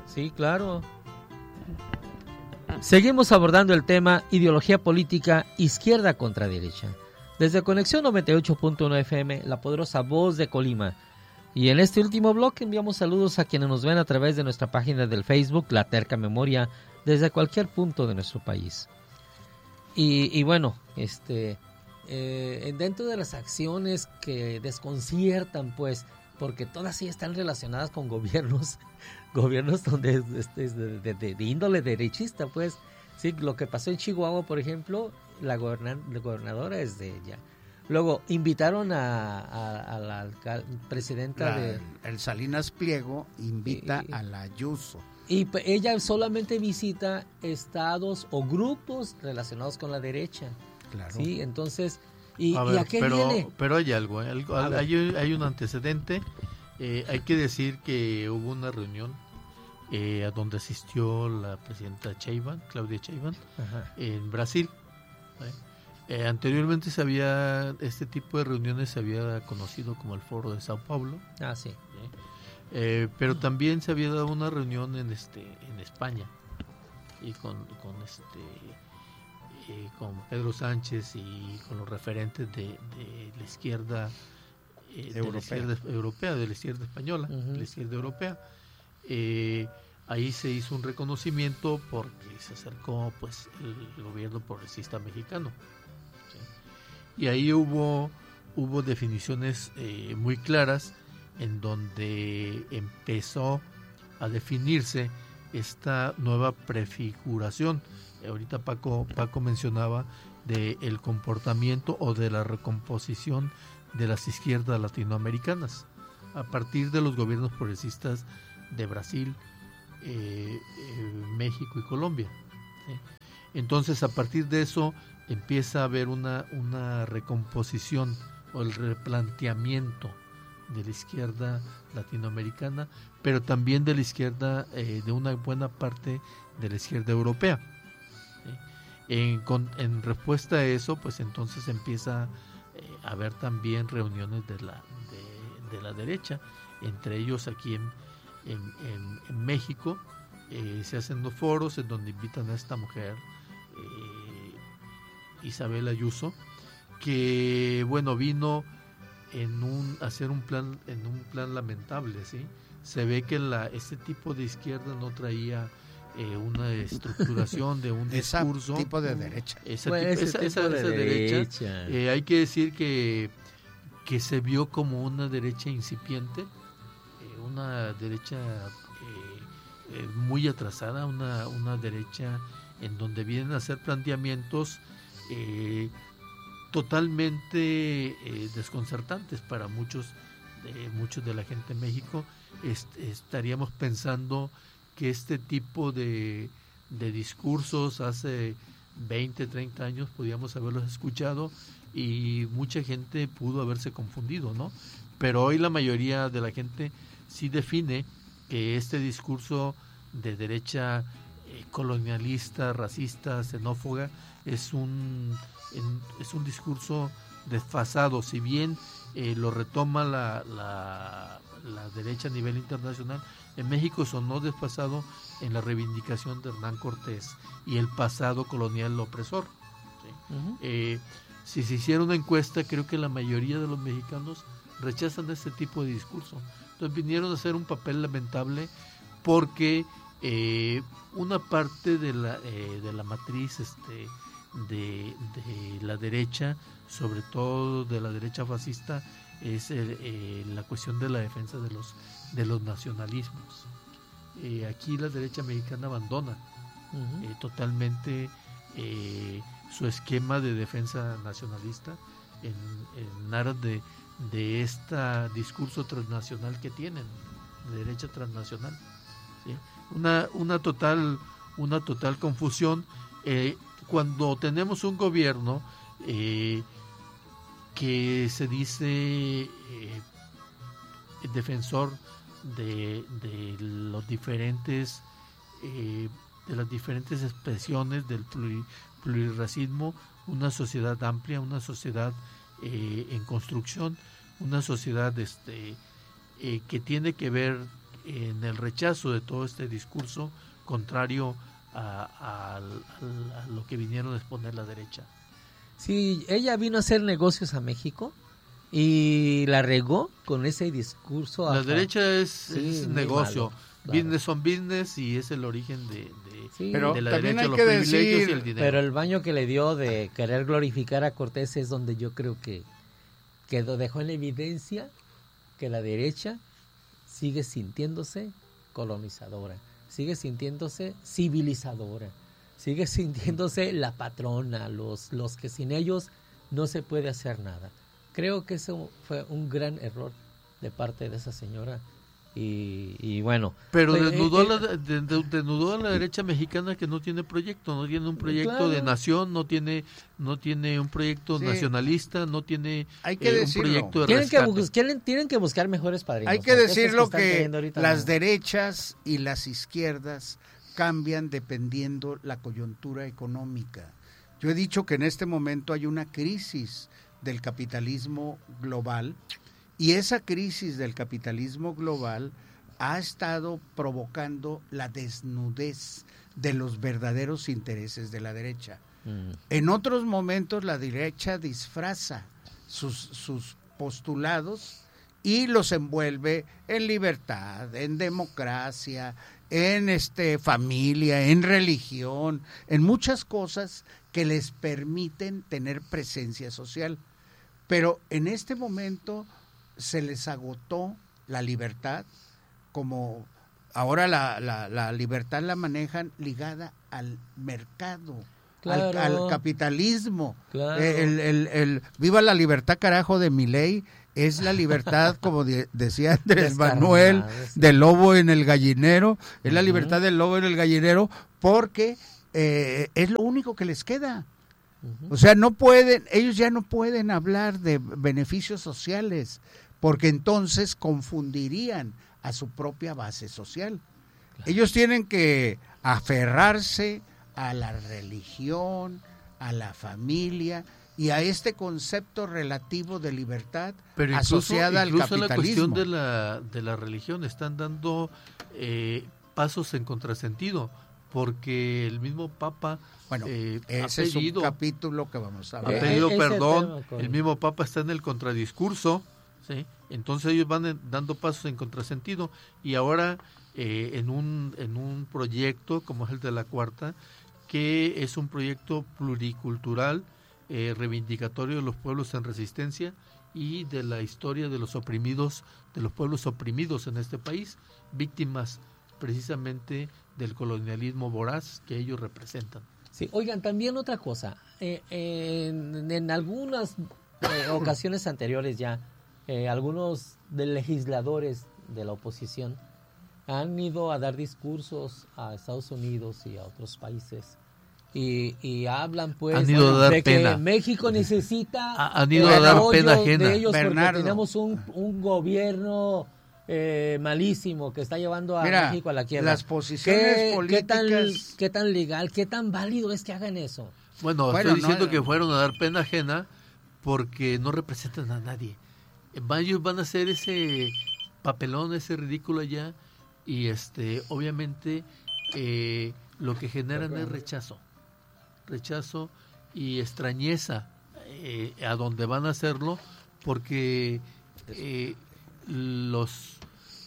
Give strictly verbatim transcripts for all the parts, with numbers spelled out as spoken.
Sí, claro. Seguimos abordando el tema ideología política, izquierda contra derecha. Desde Conexión noventa y ocho punto uno F M, la poderosa voz de Colima. Y en este último bloque enviamos saludos a quienes nos ven a través de nuestra página del Facebook, La Terca Memoria, desde cualquier punto de nuestro país. Y, y bueno, este, eh, dentro de las acciones que desconciertan, pues, porque todas ellas están relacionadas con gobiernos, gobiernos donde este, de, de, de, de índole derechista, pues, sí, lo que pasó en Chihuahua, por ejemplo, la, gobernan, la gobernadora es de ella. Luego invitaron a, a, a la alcal, presidenta la, de... El Salinas Pliego invita y, a la Ayuso. Y ella solamente visita estados o grupos relacionados con la derecha. Claro. Sí, entonces... ¿Y a, ver, ¿y a qué pero, viene? Pero hay algo, ¿eh? algo hay, hay un antecedente. Eh, hay que decir que hubo una reunión eh, a donde asistió la presidenta Sheinbaum, Claudia Sheinbaum, en Brasil. ¿eh? Eh, anteriormente se había, este tipo de reuniones se había conocido como el Foro de Sao Paulo. Ah, sí. ¿eh? Eh, pero también se había dado una reunión en este en España y con, con este eh, con Pedro Sánchez y con los referentes de, de la izquierda eh, de la izquierda europea, de la izquierda española, uh-huh. de la izquierda europea. Eh, ahí se hizo un reconocimiento porque se acercó pues el gobierno progresista mexicano. Y ahí hubo hubo definiciones eh, muy claras en donde empezó a definirse esta nueva prefiguración. Ahorita Paco Paco mencionaba de el comportamiento o de la recomposición de las izquierdas latinoamericanas a partir de los gobiernos progresistas de Brasil, eh, eh, México y Colombia. ¿sí? Entonces, a partir de eso empieza a haber una, una recomposición o el replanteamiento de la izquierda latinoamericana, pero también de la izquierda, eh, de una buena parte de la izquierda europea. ¿sí? En, con, en respuesta a eso, pues entonces empieza eh, a haber también reuniones de la, de, de la derecha, entre ellos aquí en, en, en, en México, eh, se hacen los foros en donde invitan a esta mujer, eh, Isabel Ayuso, que bueno vino en un hacer un plan en un plan lamentable, sí. Se ve que la este tipo de izquierda no traía eh, una estructuración de un discurso. Ese tipo de derecha. Esa, bueno, tipo, esa, esa, esa, esa de derecha. derecha. Eh, hay que decir que que se vio como una derecha incipiente, eh, una derecha eh, eh, muy atrasada, una una derecha en donde vienen a hacer planteamientos eh, totalmente eh, desconcertantes para muchos de, muchos de la gente en México. Est- estaríamos pensando que este tipo de, de discursos hace veinte, treinta años podíamos haberlos escuchado y mucha gente pudo haberse confundido, ¿no? Pero hoy la mayoría de la gente sí define que este discurso de derecha eh, colonialista, racista, xenófoba es un en, es un discurso desfasado. Si bien eh, lo retoma la, la, la derecha a nivel internacional, en México sonó desfasado en la reivindicación de Hernán Cortés y el pasado colonial opresor. ¿sí? Uh-huh. Eh, si se hiciera una encuesta, creo que la mayoría de los mexicanos rechazan este tipo de discurso. Entonces vinieron a hacer un papel lamentable porque eh, una parte de la, eh, de la matriz este, De, de la derecha, sobre todo de la derecha fascista, es eh, eh, la cuestión de la defensa de los de los nacionalismos. Eh, aquí la derecha mexicana abandona uh-huh. eh, totalmente eh, su esquema de defensa nacionalista en, en aras de, de este discurso transnacional que tienen, de derecha transnacional. ¿sí? Una, una total una total confusión. Eh, Cuando tenemos un gobierno eh, que se dice eh, defensor de, de los diferentes eh, de las diferentes expresiones del plurirracismo, una sociedad amplia, una sociedad eh, en construcción, una sociedad este eh, que tiene que ver en el rechazo de todo este discurso contrario a, a, a, a lo que vinieron a exponer la derecha. Sí, ella vino a hacer negocios a México y la regó con ese discurso. La acá. derecha es, Sí, es muy negocio, malo, claro. business son business y es el origen de, de, Sí, Pero de la también derecha, hay los que privilegios decir- y el dinero. Pero el baño que le dio de querer glorificar a Cortés es donde yo creo que quedó, dejó en evidencia que la derecha sigue sintiéndose colonizadora, sigue sintiéndose civilizadora, sigue sintiéndose la patrona, los, los que sin ellos no se puede hacer nada. Creo que eso fue un gran error de parte de esa señora. Y, y bueno, Pero pues, desnudó, eh, a la, de- de- desnudó a la derecha mexicana que no tiene proyecto, no tiene un proyecto Claro. de nación, no tiene no tiene un proyecto Sí. nacionalista, no tiene Hay que eh, un decirlo. proyecto de tienen que, rescate. bus- quieren- tienen que buscar mejores padrinos. Hay que porque esos decirlo están que teniendo ahorita las no. derechas y las izquierdas cambian dependiendo la coyuntura económica. Yo he dicho que en este momento hay una crisis del capitalismo global y esa crisis del capitalismo global ha estado provocando la desnudez de los verdaderos intereses de la derecha. Mm. En otros momentos la derecha disfraza sus, sus postulados y los envuelve en libertad, en democracia, en este familia, en religión, en muchas cosas que les permiten tener presencia social. Pero en este momento se les agotó la libertad, como ahora la, la, la libertad la manejan ligada al mercado, al, Claro. al capitalismo. Claro. El, el, el viva la libertad, carajo, de Milei es la libertad, como de- decía Andrés Descarnada, Manuel, sí. del lobo en el gallinero, es la Ujú. libertad del lobo en el gallinero, porque eh, es lo único que les queda. Ujú. O sea, no pueden, ellos ya no pueden hablar de beneficios sociales, porque entonces confundirían a su propia base social. Ellos tienen que aferrarse a la religión, a la familia y a este concepto relativo de libertad Pero incluso, asociada incluso al en la capitalismo. cuestión de la, de la religión están dando eh, pasos en contrasentido, porque el mismo Papa Bueno, eh, ha ese es un pedido, capítulo que vamos a ha ver. Eh, pedido ese perdón, tema con- el mismo Papa está en el contradiscurso, ¿sí? Entonces ellos van en- dando pasos en contrasentido y ahora eh, en un en un proyecto como es el de la Cuarta, que es un proyecto pluricultural, eh, reivindicatorio de los pueblos en resistencia y de la historia de los oprimidos, de los pueblos oprimidos en este país, víctimas precisamente del colonialismo voraz que ellos representan. Sí, oigan, también otra cosa. Eh, en, en algunas eh, ocasiones anteriores ya, eh, algunos de legisladores de la oposición han ido a dar discursos a Estados Unidos y a otros países y, y hablan pues Han ido a dar de que pena. México necesita Ha- han ido el a dar apoyo pena ajena. de ellos Bernardo. porque tenemos un, un gobierno eh, malísimo que está llevando a Mira, México a la quiebra. las posiciones ¿Qué, políticas... ¿qué tan, qué tan legal, qué tan válido es que hagan eso? Bueno, Bueno, estoy diciendo no- que fueron a dar pena ajena porque no representan a nadie. Ellos van a hacer ese papelón, ese ridículo allá y este, obviamente eh, lo que generan es rechazo, rechazo y extrañeza eh, a donde van a hacerlo porque eh, los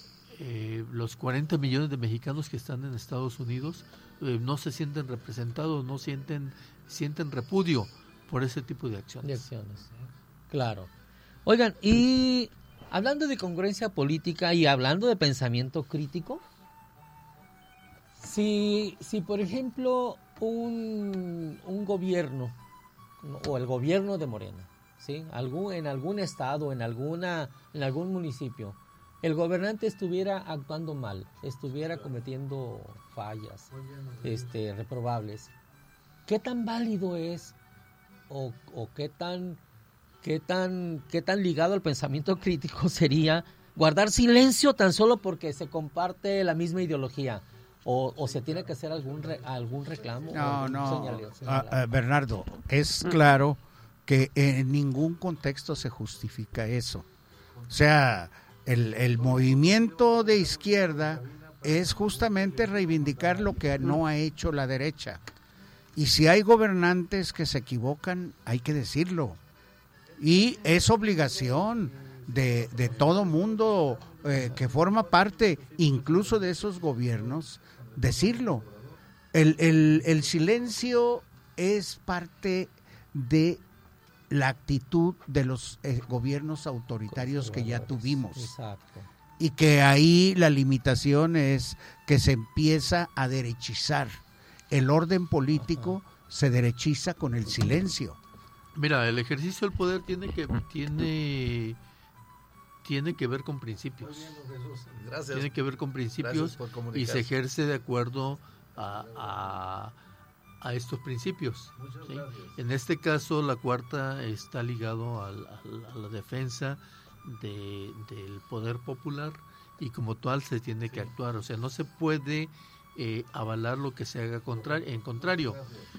eh, los cuarenta millones de mexicanos que están en Estados Unidos eh, no se sienten representados, no sienten sienten repudio por ese tipo de acciones. De acciones. Claro. Oigan, y hablando de congruencia política y hablando de pensamiento crítico, si, si por ejemplo un, un gobierno o el gobierno de Morena, ¿sí? Algún, en algún estado, en alguna, en algún municipio, el gobernante estuviera actuando mal, estuviera cometiendo fallas, este, reprobables, ¿qué tan válido es o, o qué tan qué tan qué tan ligado al pensamiento crítico sería guardar silencio tan solo porque se comparte la misma ideología o, o se tiene que hacer algún re, algún reclamo? No, algún no, señal- ah, señalar? ah, Bernardo, es claro que en ningún contexto se justifica eso. O sea, El, el movimiento de izquierda es justamente reivindicar lo que no ha hecho la derecha. Y si hay gobernantes que se equivocan, hay que decirlo. Y es obligación de, de todo mundo eh, que forma parte incluso de esos gobiernos, decirlo. El, el, el silencio es parte de la actitud de los eh, gobiernos autoritarios que ya tuvimos. Exacto. Y que ahí la limitación es que se empieza a derechizar. El orden político Ajá. se derechiza con el silencio. Mira, el ejercicio del poder tiene que tiene tiene que ver con principios. Gracias. Tiene que ver con principios y se ejerce de acuerdo a, a, a estos principios. ¿Sí? En este caso, la cuarta está ligado a, a, a la defensa de, del poder popular y como tal se tiene que actuar. O sea, no se puede eh, avalar lo que se haga contrario. En contrario,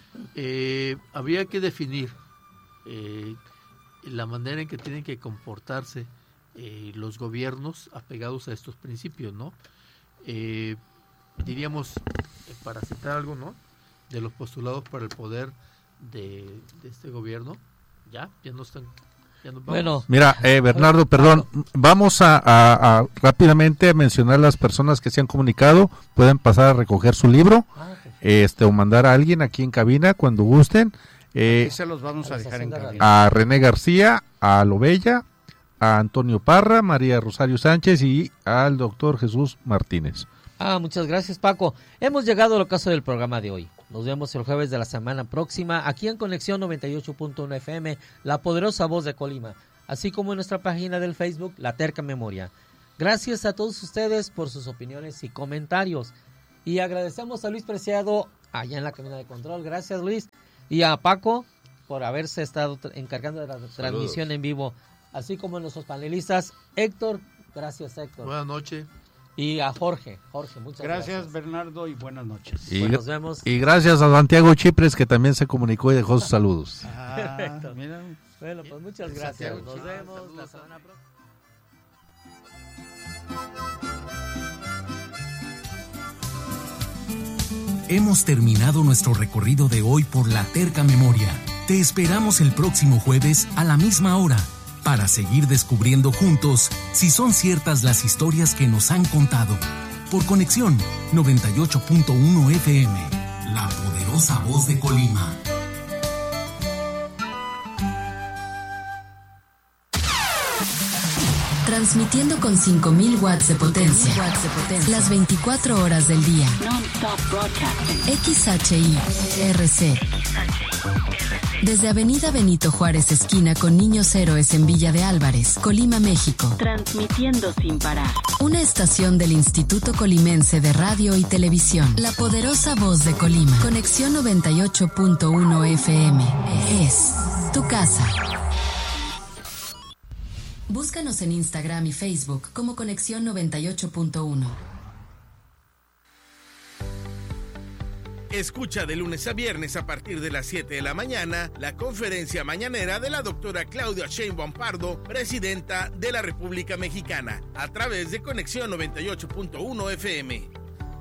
eh, habría que definir eh, la manera en que tienen que comportarse eh, los gobiernos apegados a estos principios, ¿no? Eh, diríamos, eh, para citar algo, ¿no? De los postulados para el poder de, de este gobierno, ya, ya no están. Ya nos vamos. Bueno, mira, eh, Bernardo, perdón, vamos a, a, a rápidamente a mencionar las personas que se han comunicado. Pueden pasar a recoger su libro, este o mandar a alguien aquí en cabina cuando gusten. Eh, aquí se los vamos a dejar en cabina. A René García, a Lobella, a Antonio Parra, María Rosario Sánchez y al doctor Jesús Martínez. Ah, muchas gracias, Paco. Hemos llegado al ocaso del programa de hoy. Nos vemos el jueves de la semana próxima aquí en Conexión noventa y ocho punto uno F M, La Poderosa Voz de Colima, así como en nuestra página del Facebook, La Terca Memoria. Gracias a todos ustedes por sus opiniones y comentarios. Y agradecemos a Luis Preciado allá en la cabina de control. Gracias, Luis. Y a Paco por haberse estado encargando de la Saludos. transmisión en vivo, así como a nuestros panelistas. Héctor, gracias, Héctor. Buenas noches. Y a Jorge, Jorge, muchas gracias. Gracias, Bernardo, y buenas noches. Y, pues nos vemos. Y gracias a Santiago Chipres, que también se comunicó y dejó sus saludos. Ah, perfecto. Mira. Bueno, pues muchas gracias. Santiago, nos vemos saludos. La semana próxima. Hemos terminado nuestro recorrido de hoy por La Terca Memoria. Te esperamos el próximo jueves a la misma hora, para seguir descubriendo juntos si son ciertas las historias que nos han contado. Por Conexión noventa y ocho punto uno F M, La Poderosa Voz de Colima. Transmitiendo con cinco mil watts de potencia, watts de potencia, las veinticuatro horas del día. X H I R C. Desde Avenida Benito Juárez, esquina con Niños Héroes en Villa de Álvarez, Colima, México. Transmitiendo sin parar. Una estación del Instituto Colimense de Radio y Televisión. La Poderosa Voz de Colima. Conexión noventa y ocho punto uno F M. Es tu casa. Búscanos en Instagram y Facebook como Conexión noventa y ocho punto uno. Escucha de lunes a viernes a partir de las siete de la mañana la conferencia mañanera de la doctora Claudia Sheinbaum Pardo, presidenta de la República Mexicana, a través de Conexión noventa y ocho punto uno F M.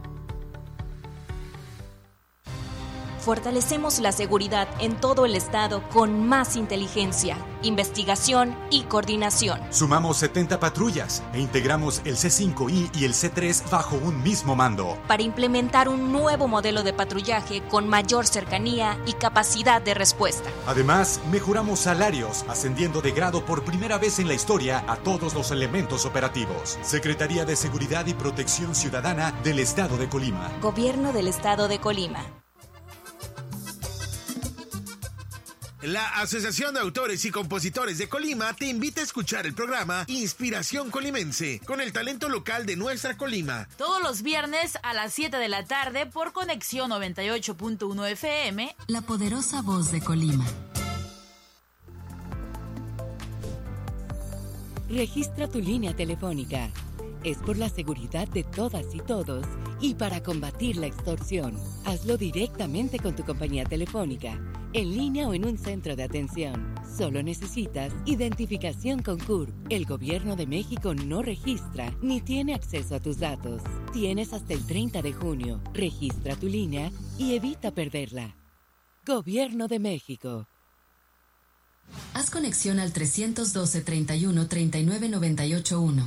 Fortalecemos la seguridad en todo el estado con más inteligencia, investigación y coordinación. Sumamos setenta patrullas e integramos el C cinco I y el C tres bajo un mismo mando. Para implementar un nuevo modelo de patrullaje con mayor cercanía y capacidad de respuesta. Además, mejoramos salarios, ascendiendo de grado por primera vez en la historia a todos los elementos operativos. Secretaría de Seguridad y Protección Ciudadana del Estado de Colima. Gobierno del Estado de Colima. La Asociación de Autores y Compositores de Colima te invita a escuchar el programa Inspiración Colimense, con el talento local de nuestra Colima. Todos los viernes a las siete de la tarde por Conexión noventa y ocho punto uno F M. La Poderosa Voz de Colima. Registra tu línea telefónica. Es por la seguridad de todas y todos y para combatir la extorsión. Hazlo directamente con tu compañía telefónica, en línea o en un centro de atención. Solo necesitas identificación con C U R P. El Gobierno de México no registra ni tiene acceso a tus datos. Tienes hasta el treinta de junio. Registra tu línea y evita perderla. Gobierno de México. Haz conexión al trescientos doce, treinta y uno, treinta y nueve, noventa y ocho uno.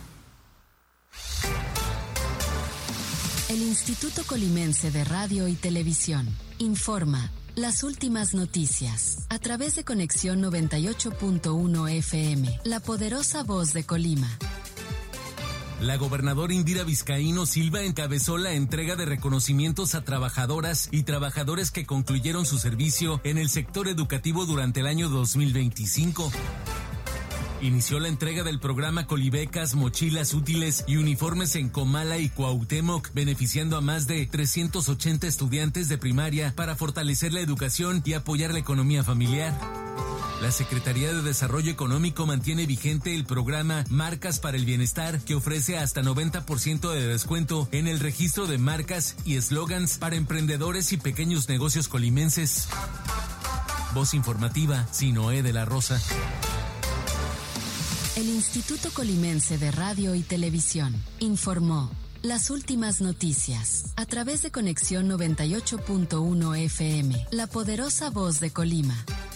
El Instituto Colimense de Radio y Televisión informa las últimas noticias a través de conexión noventa y ocho punto uno F M, la poderosa voz de Colima. La gobernadora Indira Vizcaíno Silva encabezó la entrega de reconocimientos a trabajadoras y trabajadores que concluyeron su servicio en el sector educativo durante el año dos mil veinticinco. Inició la entrega del programa Colibecas, mochilas útiles y uniformes en Comala y Cuauhtémoc, beneficiando a más de trescientos ochenta estudiantes de primaria para fortalecer la educación y apoyar la economía familiar. La Secretaría de Desarrollo Económico mantiene vigente el programa Marcas para el Bienestar, que ofrece hasta noventa por ciento de descuento en el registro de marcas y eslogans para emprendedores y pequeños negocios colimenses. Voz informativa, Sinoé de la Rosa. El Instituto Colimense de Radio y Televisión informó las últimas noticias a través de conexión noventa y ocho punto uno F M, la poderosa voz de Colima.